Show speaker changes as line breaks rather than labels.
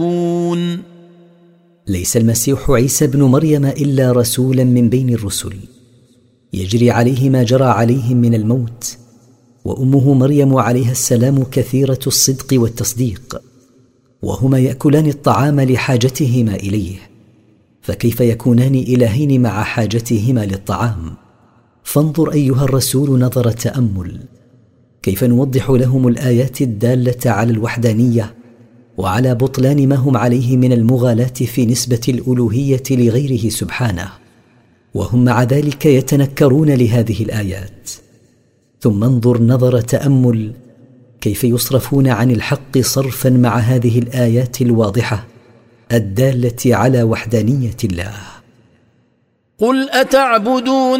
ليس المسيح عيسى ابن مريم إلا رسولا من بين الرسل، يجري عليه ما جرى عليهم من الموت، وأمه مريم عليها السلام كثيرة الصدق والتصديق، وهما يأكلان الطعام لحاجتهما إليه، فكيف يكونان إلهين مع حاجتهما للطعام؟ فانظر أيها الرسول نظر تأمل كيف نوضح لهم الآيات الدالة على الوحدانية وعلى بطلان ما هم عليه من المغالاة في نسبة الألوهية لغيره سبحانه، وهم مع ذلك يتنكرون لهذه الآيات. ثم انظر نظر تأمل كيف يصرفون عن الحق صرفا مع هذه الآيات الواضحة الدالة على وحدانية الله.
قل أتعبدون